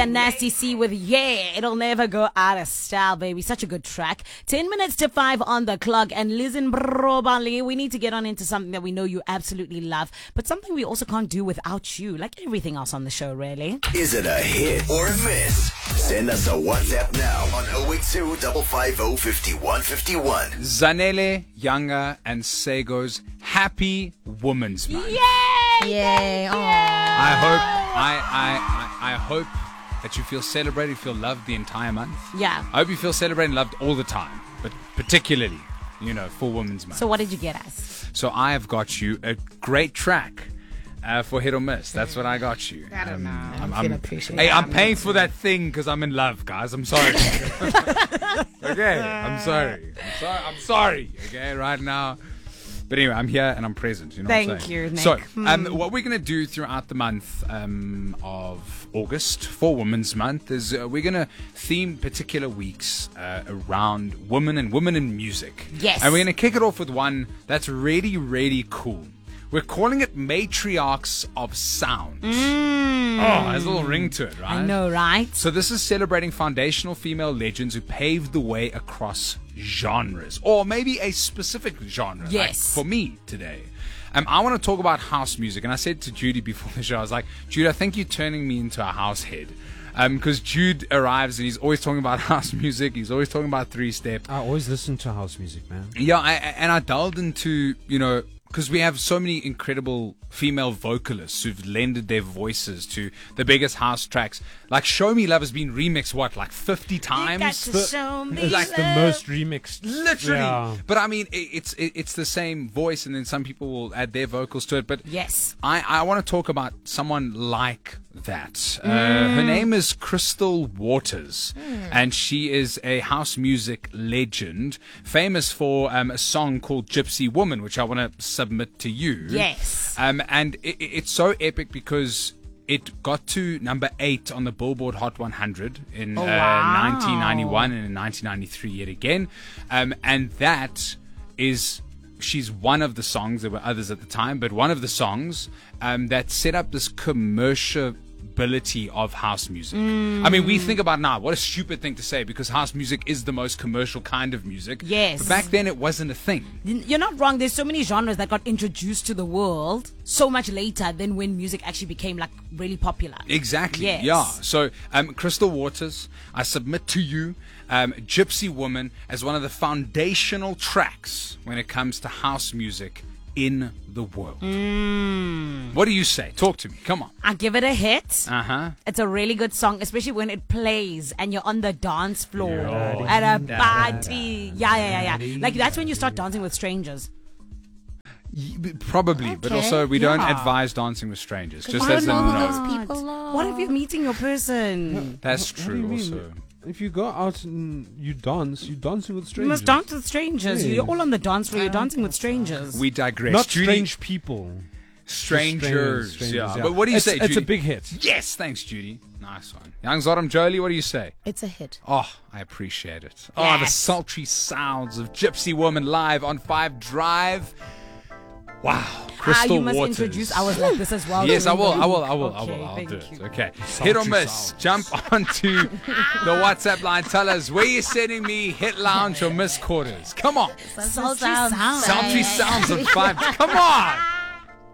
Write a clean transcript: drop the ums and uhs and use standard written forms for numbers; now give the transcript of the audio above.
And Nasty C with Yeah, It'll Never Go Out of Style, baby. Such a good track. 10 minutes to 5 on the clock. And listen, Brobali, we need to get on into something that we know you absolutely love, but something we also can't do without you, like everything else on the show, really. Is it a hit or a miss? Send us a WhatsApp now on 082 550 5151. Zanele, Younger, and Sego's Happy Women's Month. Yay! Yay! I hope that you feel celebrated, feel loved the entire month. Yeah. I hope you feel celebrated and loved all the time, but particularly, for Women's Month. So what did you get us? So I have got you a great track for hit or miss. That's what I got you. I don't know. I'm paying for that thing because I'm in love, guys. I'm sorry. Okay, I'm sorry. Okay, right now. But anyway, I'm here and I'm present. You know Thank what I'm saying? you, Nick. So, what we're going to do throughout the month of August for Women's Month is we're going to theme particular weeks around women in music. Yes. And we're going to kick it off with one that's really, really cool. We're calling it Matriarchs of Sound. Oh, there's a little ring to it, right? I know, right? So this is celebrating foundational female legends who paved the way across genres, or maybe a specific genre. Yes. Like for me today. I want to talk about house music, and I said to Judy before the show, I was like, Jude, I think you're turning me into a house head. Because Jude arrives and he's always talking about house music. He's always talking about three-step. I always listen to house music, man. Yeah, I delved into, because we have so many incredible female vocalists who've lended their voices to the biggest house tracks. Like Show Me Love has been remixed, 50 times? Show me It's like the most remixed. Literally. Yeah. But I mean, it's the same voice, and then some people will add their vocals to it. But Yes. I want to talk about someone like that. Her name is Crystal Waters, and she is a house music legend, famous for a song called Gypsy Woman, which I want to submit to you. Yes. And it's so epic because it got to number 8 on the Billboard Hot 100 in Oh, wow. 1991 and in 1993 yet again. And that is... She's one of the songs, there were others at the time, but one of the songs that set up this commerciality of house music. I mean, we think about now, what a stupid thing to say, because house music is the most commercial kind of music. Yes. But back then it wasn't a thing. You're not wrong. There's so many genres that got introduced to the world so much later than when music actually became like really popular. Exactly. Yes. Yeah. So, Crystal Waters, I submit to you Gypsy Woman as one of the foundational tracks when it comes to house music in the world. What do you say? Talk to me. Come on. I give it a hit. Uh-huh. It's a really good song, especially when it plays and you're on the dance floor at a party. Yeah. Like that's when you start dancing with strangers. Probably, but Okay, also we don't yeah. advise dancing with strangers. Just I as don't a know who note. those people are. What if you're meeting your person? That's What do you true mean? also. If you go out and you're dancing with You strangers. must dance with strangers. Yeah. You're all on the dance floor. You're dancing with strangers. We digress. Not Judy, strange people. strangers. Strangers, Yeah. yeah. But what do you say, It's Judy? a big hit. Yes, thanks, Judy. Nice one. Young Zoram Jolie, what do you say? It's a hit. Oh, I appreciate it. Oh, the Yes. sultry sounds of Gypsy Woman live on 5 Drive. Wow. Crystal you must Waters. introduce ours like this as well. Yes, I will. Okay, I'll do thank it. you. Okay. Sultry Hit or miss. sounds. Jump onto the WhatsApp line. Tell us where you're sending me, hit lounge or miss quarters. Come on. Sultry sounds. Sultry sounds on 5. Come on.